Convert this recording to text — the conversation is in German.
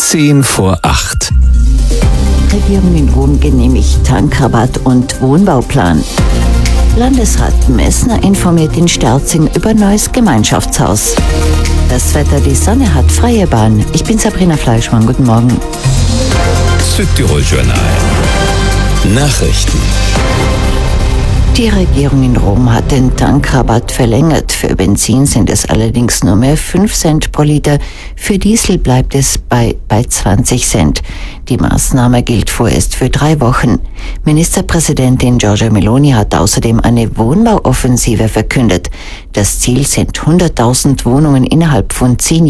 7:10. Regierung in Rom genehmigt Tankrabatt und Wohnbauplan. Landesrat Messner informiert in Sterzing über neues Gemeinschaftshaus. Das Wetter, die Sonne hat freie Bahn. Ich bin Sabrina Fleischmann, guten Morgen. Südtirol Journal. Nachrichten. Die Regierung in Rom hat den Tankrabatt verlängert. Für Benzin sind es allerdings nur mehr 5 Cent pro Liter. Für Diesel bleibt es bei 20 Cent. Die Maßnahme gilt vorerst für 3 Wochen. Ministerpräsidentin Giorgia Meloni hat außerdem eine Wohnbauoffensive verkündet. Das Ziel sind 100.000 Wohnungen innerhalb von 10 Jahren.